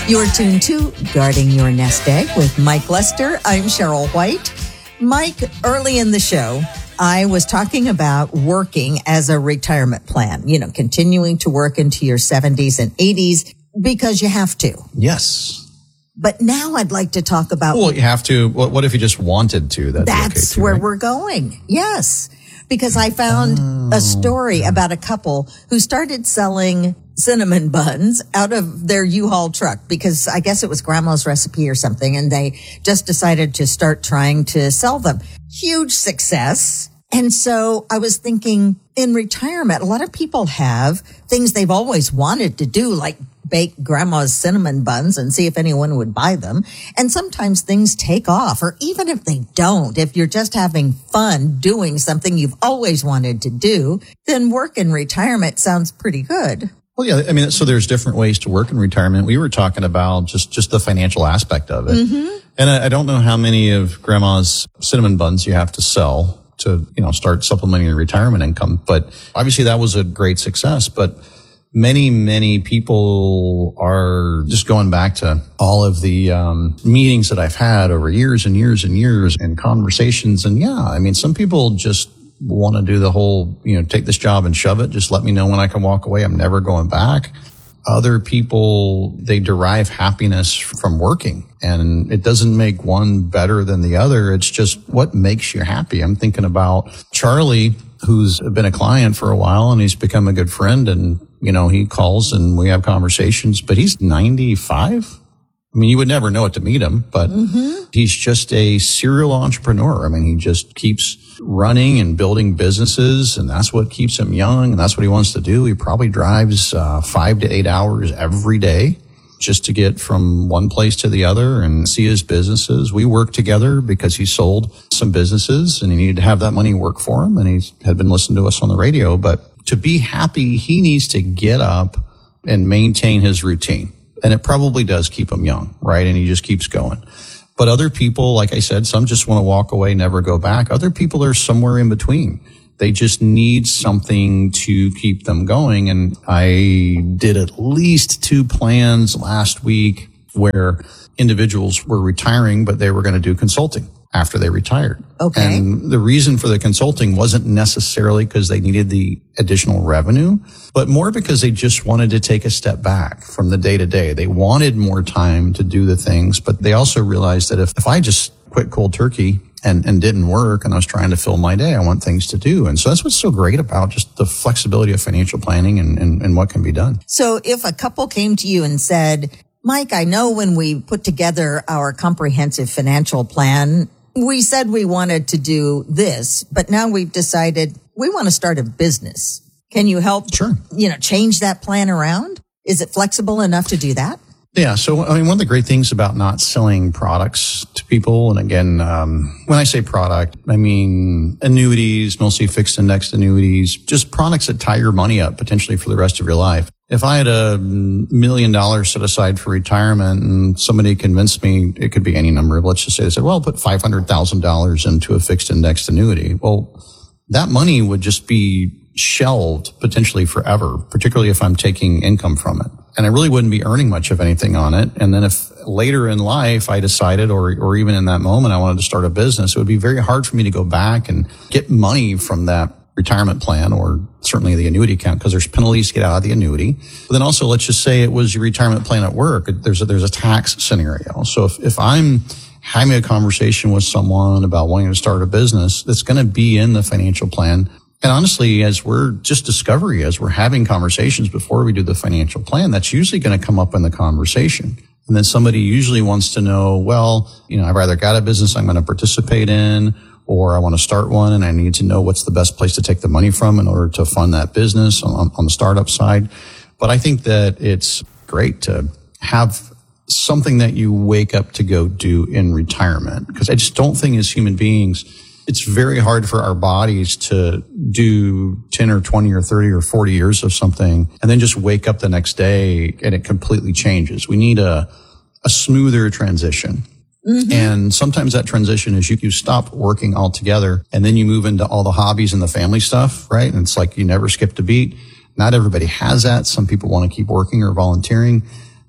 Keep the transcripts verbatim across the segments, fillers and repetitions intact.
You are tuned to Guarding Your Nest Egg with Mike Lester. I'm Cheryl White. Mike, early in the show, I was talking about working as a retirement plan, you know, continuing to work into your seventies and eighties because you have to. Yes. But now I'd like to talk about... Well, you have to. What, what if you just wanted to? That'd That's okay too, where right? we're going. Yes. Because I found oh. a story about a couple who started selling cinnamon buns out of their U-Haul truck because I guess it was grandma's recipe or something, and they just decided to start trying to sell them. Huge success. And so I was thinking, in retirement, a lot of people have things they've always wanted to do, like bake grandma's cinnamon buns and see if anyone would buy them. And sometimes things take off, or even if they don't, if you're just having fun doing something you've always wanted to do, then work in retirement sounds pretty good. Well, yeah, I mean, so there's different ways to work in retirement. We were talking about just, just the financial aspect of it. Mm-hmm. And I, I don't know how many of grandma's cinnamon buns you have to sell to, you know, start supplementing your retirement income. But obviously that was a great success. But many, many people are just going back to all of the um, meetings that I've had over years and years and years and conversations. And yeah, I mean, some people just want to do the whole, you know, take this job and shove it. Just let me know when I can walk away. I'm never going back. Other people, they derive happiness from working, and it doesn't make one better than the other. It's just what makes you happy. I'm thinking about Charlie, who's been a client for a while, and he's become a good friend, and, you know, he calls and we have conversations, but he's ninety-five. I mean, you would never know it to meet him, but mm-hmm. he's just a serial entrepreneur. I mean, he just keeps running and building businesses, and that's what keeps him young, and that's what he wants to do. He probably drives uh, five to eight hours every day just to get from one place to the other and see his businesses. We work together because he sold some businesses and he needed to have that money work for him, and he had been listening to us on the radio. But to be happy, he needs to get up and maintain his routine. And it probably does keep him young, right? And he just keeps going. But other people, like I said, some just want to walk away, never go back. Other people are somewhere in between. They just need something to keep them going. And I did at least two plans last week where individuals were retiring, but they were going to do consulting after they retired. Okay. And the reason for the consulting wasn't necessarily because they needed the additional revenue, but more because they just wanted to take a step back from the day to day. They wanted more time to do the things, but they also realized that if, if I just quit cold turkey and, and didn't work and I was trying to fill my day, I want things to do. And so that's what's so great about just the flexibility of financial planning and, and, and what can be done. So if a couple came to you and said, Mike, I know when we put together our comprehensive financial plan, we said we wanted to do this, but now we've decided we want to start a business. Can you help, sure. you know, change that plan around? Is it flexible enough to do that? Yeah. So, I mean, one of the great things about not selling products to people, and again, um, when I say product, I mean annuities, mostly fixed indexed annuities, just products that tie your money up potentially for the rest of your life. If I had a million dollars set aside for retirement and somebody convinced me it could be any number, let's just say they said, well, put five hundred thousand dollars into a fixed indexed annuity. Well, that money would just be shelved potentially forever, particularly if I'm taking income from it. And I really wouldn't be earning much of anything on it. And then if later in life I decided, or or even in that moment, I wanted to start a business, it would be very hard for me to go back and get money from that retirement plan, or certainly the annuity account, because there's penalties to get out of the annuity. But then also, let's just say it was your retirement plan at work. There's a, there's a tax scenario. So if, if I'm having a conversation with someone about wanting to start a business, that's going to be in the financial plan. And honestly, as we're just discovery, as we're having conversations before we do the financial plan, that's usually going to come up in the conversation. And then somebody usually wants to know, well, you know, I've either got a business I'm going to participate in, or I want to start one and I need to know what's the best place to take the money from in order to fund that business on, on the startup side. But I think that it's great to have something that you wake up to go do in retirement, because I just don't think as human beings, it's very hard for our bodies to do ten or twenty or thirty or forty years of something and then just wake up the next day and it completely changes. We need a, a smoother transition. Mm-hmm. And sometimes that transition is you, you stop working altogether and then you move into all the hobbies and the family stuff, right? And it's like you never skipped a beat. Not everybody has that. Some people want to keep working or volunteering.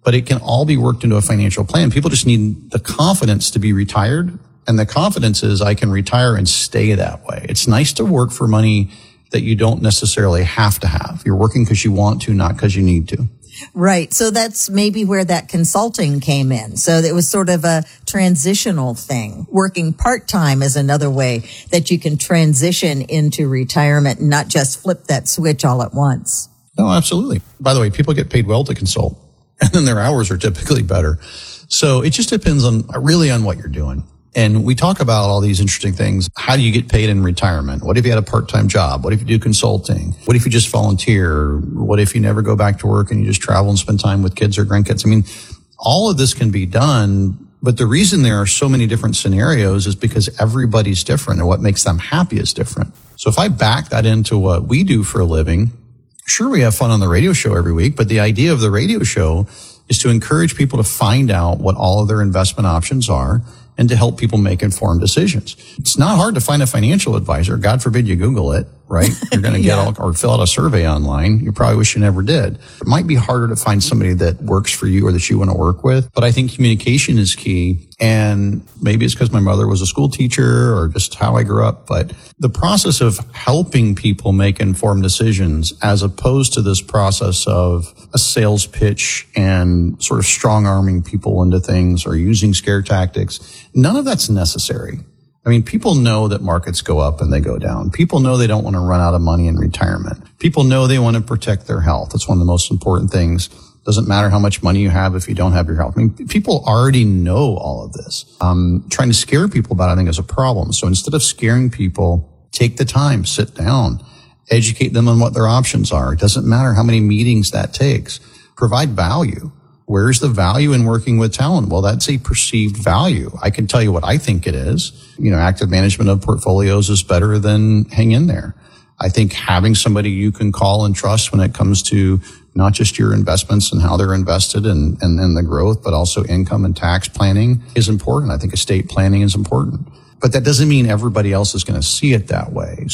but it can all be worked into a financial plan. People just need the confidence to be retired. And the confidence is I can retire and stay that way. It's nice to work for money that you don't necessarily have to have. You're working because you want to, not because you need to. Right. So that's maybe where that consulting came in. So it was sort of a transitional thing. Working part-time is another way that you can transition into retirement and not just flip that switch all at once. No, absolutely. By the way, people get paid well to consult, and then their hours are typically better. So it just depends on really on what you're doing. And we talk about all these interesting things. How do you get paid in retirement? What if you had a part-time job? What if you do consulting? What if you just volunteer? What if you never go back to work and you just travel and spend time with kids or grandkids? I mean, all of this can be done, but the reason there are so many different scenarios is because everybody's different and what makes them happy is different. So if I back that into what we do for a living, sure, we have fun on the radio show every week, but the idea of the radio show is to encourage people to find out what all of their investment options are and to help people make informed decisions. It's not hard to find a financial advisor. God forbid you Google it, right? You're going to get yeah. all, or fill out a survey online. You probably wish you never did. It might be harder to find somebody that works for you or that you want to work with, but I think communication is key. And maybe it's because my mother was a school teacher or just how I grew up, but the process of helping people make informed decisions as opposed to this process of a sales pitch and sort of strong arming people into things or using scare tactics, none of that's necessary. I mean, people know that markets go up and they go down. People know they don't want to run out of money in retirement. People know they want to protect their health. That's one of the most important things. Doesn't matter how much money you have if you don't have your health. I mean, people already know all of this. Um, trying to scare people about it, I think, is a problem. So instead of scaring people, take the time, sit down, educate them on what their options are. It doesn't matter how many meetings that takes. Provide value. Where's the value in working with talent? Well, that's a perceived value. I can tell you what I think it is. You know, active management of portfolios is better than hang in there. I think having somebody you can call and trust when it comes to not just your investments and how they're invested and, and, and the growth, but also income and tax planning is important. I think estate planning is important. But that doesn't mean everybody else is going to see it that way.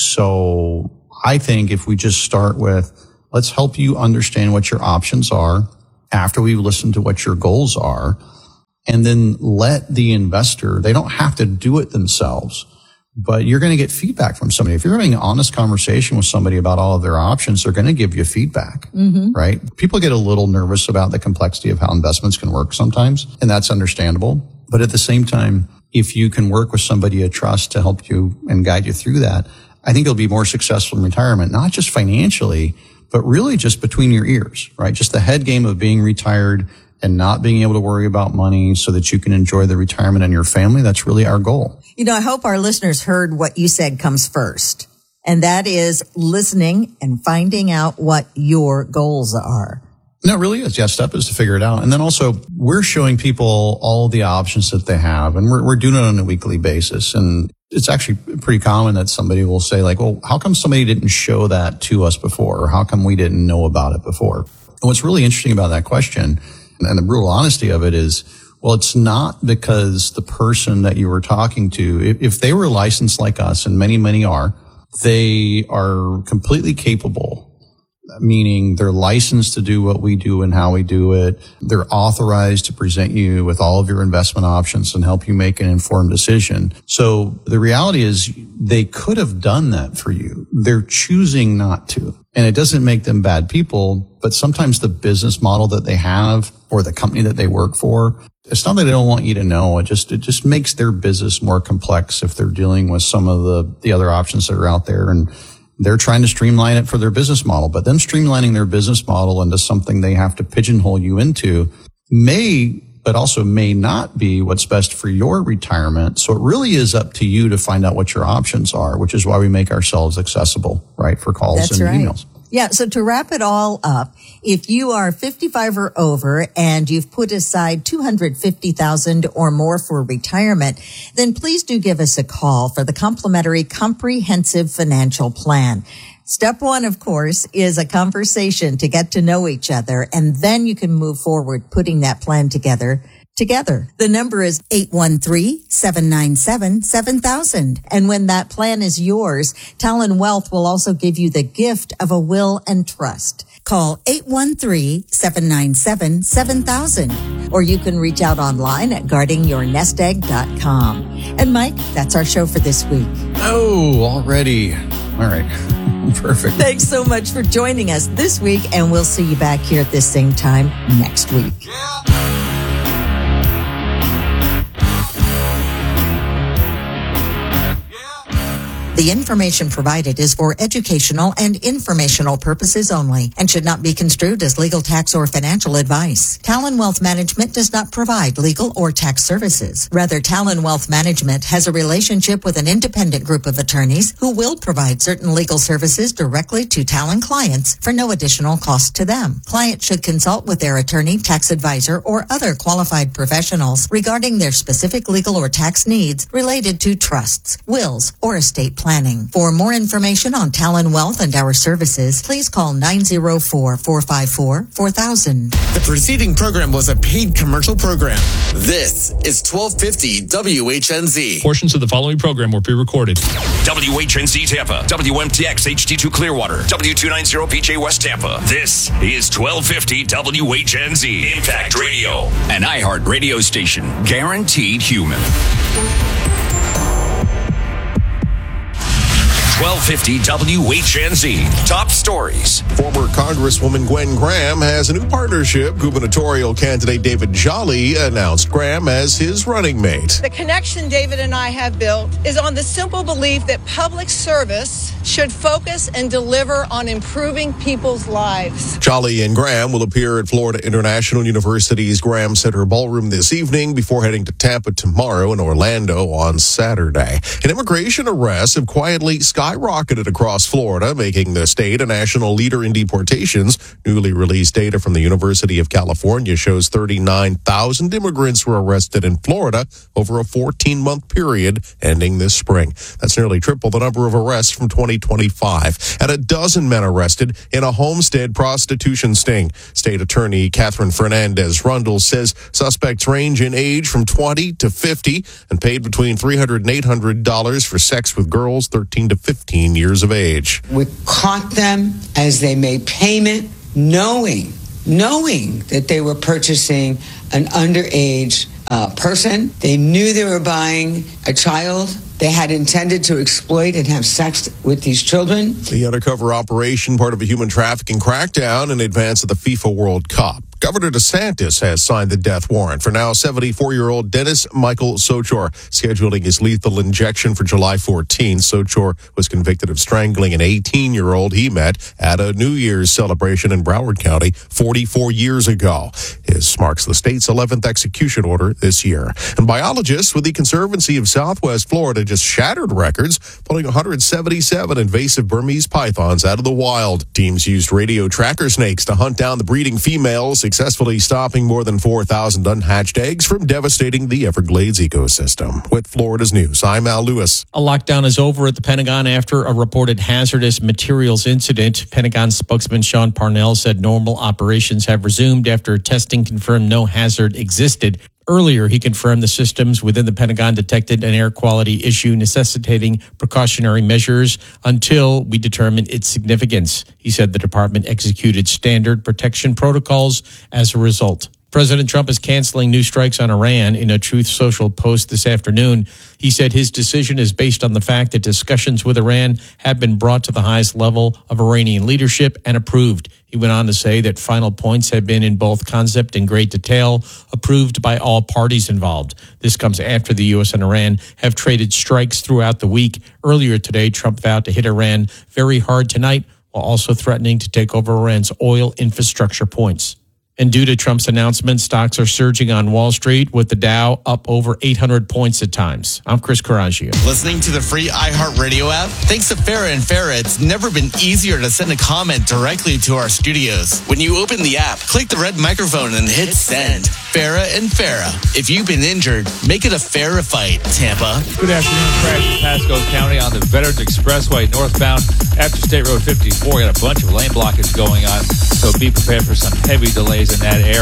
So I think if we just start with, let's help you understand what your options are after we've listened to what your goals are, and then let the investor, they don't have to do it themselves, but you're going to get feedback from somebody. If you're having an honest conversation with somebody about all of their options, they're going to give you feedback, mm-hmm. right? People get a little nervous about the complexity of how investments can work sometimes, and that's understandable. But at the same time, if you can work with somebody you trust to help you and guide you through that, I think you'll be more successful in retirement, not just financially, but really just between your ears, right? Just the head game of being retired and not being able to worry about money so that you can enjoy the retirement and your family. That's really our goal. You know, I hope our listeners heard what you said comes first, and that is listening and finding out what your goals are. No, it really is. Yeah, step is to figure it out. And then also we're showing people all the options that they have, and we're, we're doing it on a weekly basis. And it's actually pretty common that somebody will say like, well, how come somebody didn't show that to us before? Or how come we didn't know about it before? And what's really interesting about that question and the brutal honesty of it is, well, it's not because the person that you were talking to, if, if they were licensed like us, and many, many are, they are completely capable, meaning they're licensed to do what we do and how we do it. They're authorized to present you with all of your investment options and help you make an informed decision. So the reality is they could have done that for you. They're choosing not to. And it doesn't make them bad people, but sometimes the business model that they have or the company that they work for, it's not that they don't want you to know. It just, it just makes their business more complex if they're dealing with some of the, the other options that are out there. And they're trying to streamline it for their business model, but them streamlining their business model into something they have to pigeonhole you into may, but also may not be what's best for your retirement. So it really is up to you to find out what your options are, which is why we make ourselves accessible, right, for calls That's and right. emails. Yeah. So to wrap it all up, if you are fifty-five or over and you've put aside two hundred fifty thousand dollars or more for retirement, then please do give us a call for the complimentary comprehensive financial plan. Step one, of course, is a conversation to get to know each other, and then you can move forward putting that plan together together. The number is eight one three, seven nine seven, seven thousand. And when that plan is yours, Talon Wealth will also give you the gift of a will and trust. Call eight one three, seven nine seven, seven thousand. Or you can reach out online at guarding your nest egg dot com. And Mike, that's our show for this week. Oh, already. All right. Perfect. Thanks so much for joining us this week, and we'll see you back here at this same time next week. Yeah. The information provided is for educational and informational purposes only and should not be construed as legal, tax, or financial advice. Talon Wealth Management does not provide legal or tax services. Rather, Talon Wealth Management has a relationship with an independent group of attorneys who will provide certain legal services directly to Talon clients for no additional cost to them. Clients should consult with their attorney, tax advisor, or other qualified professionals regarding their specific legal or tax needs related to trusts, wills, or estate planning. For more information on Talon Wealth and our services, please call nine oh four, four five four, four thousand. The preceding program was a paid commercial program. This is twelve fifty W H N Z. Portions of the following program were pre-recorded. W H N Z Tampa, W M T X H D two Clearwater, W two ninety P J West Tampa. This is twelve fifty W H N Z Impact Radio, an iHeart radio station, guaranteed human. twelve fifty W H N Z. Top stories. Former Congresswoman Gwen Graham has a new partnership. Gubernatorial candidate David Jolly announced Graham as his running mate. The connection David and I have built is on the simple belief that public service should focus and deliver on improving people's lives. Jolly and Graham will appear at Florida International University's Graham Center Ballroom this evening before heading to Tampa tomorrow and Orlando on Saturday. And immigration arrests have quietly skyrocketed across Florida, making the state a national leader in deportations. Newly released data from the University of California shows thirty-nine thousand immigrants were arrested in Florida over a fourteen-month period ending this spring. That's nearly triple the number of arrests from twenty twenty-five. And a dozen men arrested in a Homestead prostitution sting. State Attorney Catherine Fernandez Rundle says suspects range in age from twenty to fifty and paid between three hundred dollars and eight hundred dollars for sex with girls thirteen to fifteen years of age. We caught them as they made payment, knowing, knowing that they were purchasing an underage uh, person. They knew they were buying a child. They had intended to exploit and have sex with these children. The undercover operation, part of a human trafficking crackdown in advance of the FIFA World Cup. Governor DeSantis has signed the death warrant for now seventy-four-year-old Dennis Michael Sochor, scheduling his lethal injection for July fourteenth. Sochor was convicted of strangling an eighteen-year-old he met at a New Year's celebration in Broward County forty-four years ago. This marks the state's eleventh execution order this year. And biologists with the Conservancy of Southwest Florida just shattered records, pulling one hundred seventy-seven invasive Burmese pythons out of the wild. Teams used radio tracker snakes to hunt down the breeding females, successfully stopping more than four thousand unhatched eggs from devastating the Everglades ecosystem. With Florida's News, I'm Al Lewis. A lockdown is over at the Pentagon after a reported hazardous materials incident. Pentagon spokesman Sean Parnell said normal operations have resumed after testing confirmed no hazard existed. Earlier, he confirmed the systems within the Pentagon detected an air quality issue necessitating precautionary measures until we determine its significance. He said the department executed standard protection protocols as a result. President Trump is canceling new strikes on Iran. In a Truth Social post this afternoon, he said his decision is based on the fact that discussions with Iran have been brought to the highest level of Iranian leadership and approved. He went on to say that final points have been in both concept and great detail approved by all parties involved. This comes after the U S and Iran have traded strikes throughout the week. Earlier today, Trump vowed to hit Iran very hard tonight while also threatening to take over Iran's oil infrastructure points. And due to Trump's announcement, stocks are surging on Wall Street, with the Dow up over eight hundred points at times. I'm Chris Coraggio. Listening to the free iHeartRadio app? Thanks to Farah and Farah, it's never been easier to send a comment directly to our studios. When you open the app, click the red microphone and hit send. Farah and Farah. If you've been injured, make it a Farah fight, Tampa. Good afternoon. Crash in Pasco County on the Veterans Expressway northbound after State Road fifty-four. Got a bunch of lane blockage going on, so be prepared for some heavy delays in that area.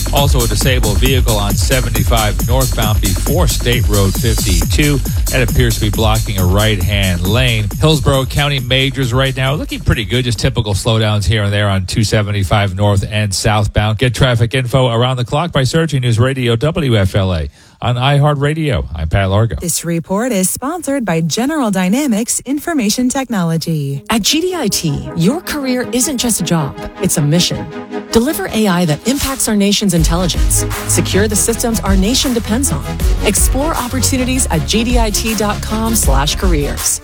Also, a disabled vehicle on seventy-five northbound before State Road fifty-two. That appears to be blocking a right-hand lane. Hillsborough County majors right now looking pretty good. Just typical slowdowns here and there on two seventy-five north and southbound. Get traffic info around the clock by searching News Radio W F L A on iHeartRadio. I'm Pat Largo. This report is sponsored by General Dynamics Information Technology. At G D I T, your career isn't just a job, it's a mission. Deliver A I that impacts our nation's intelligence. Secure the systems our nation depends on. Explore opportunities at gdit.com slash careers.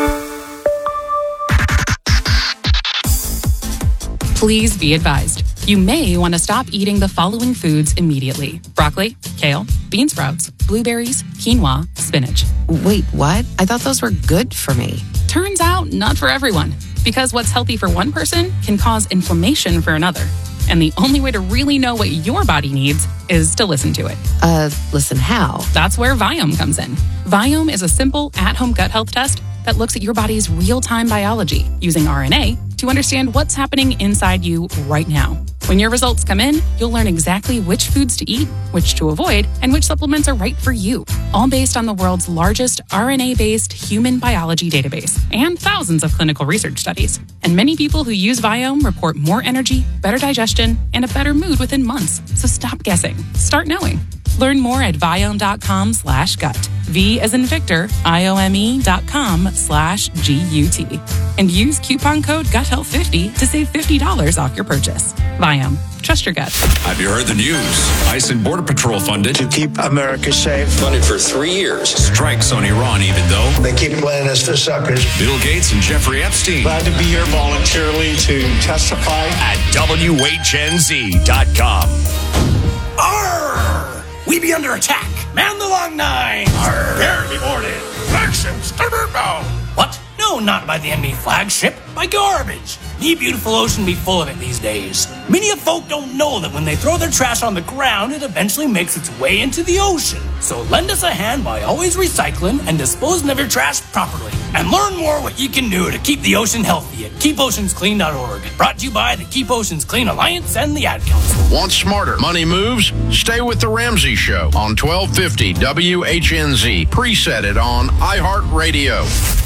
Please be advised. You may want to stop eating the following foods immediately. Broccoli, kale, bean sprouts, blueberries, quinoa, spinach. Wait, what? I thought those were good for me. Turns out, not for everyone. Because what's healthy for one person can cause inflammation for another. And the only way to really know what your body needs is to listen to it. Uh, listen how? That's where Viome comes in. Viome is a simple at-home gut health test that looks at your body's real-time biology using R N A to understand what's happening inside you right now. When your results come in, you'll learn exactly which foods to eat, which to avoid, and which supplements are right for you. All based on the world's largest R N A-based human biology database and thousands of clinical research studies. And many people who use Viome report more energy, better digestion, and a better mood within months. So stop guessing. Start knowing. Learn more at Viome.com slash gut. V as in Victor, I-O-M-E dot com slash G-U-T. And use coupon code gut health fifty to save fifty dollars off your purchase. Viome. Trust your gut. Have you heard the news? ICE and Border Patrol funded to keep America safe. Funded for three years. Strikes on Iran, even though they keep playing us for suckers. Bill Gates and Jeffrey Epstein. Glad to be here voluntarily to testify at W H N Z dot com. Arr! We be under attack. Man the long nine. Arr! Prepare be boarded. Flagship starboard bound. What? No, not by the enemy flagship. By garbage. Me beautiful ocean be full of it these days. Many of folk don't know that when they throw their trash on the ground, it eventually makes its way into the ocean. So lend us a hand by always recycling and disposing of your trash properly. And learn more what you can do to keep the ocean healthy at keep oceans clean dot org. Brought to you by the Keep Oceans Clean Alliance and the Ad Council. Want smarter money moves? Stay with The Ramsey Show on twelve fifty W H N Z. Preset it on iHeartRadio.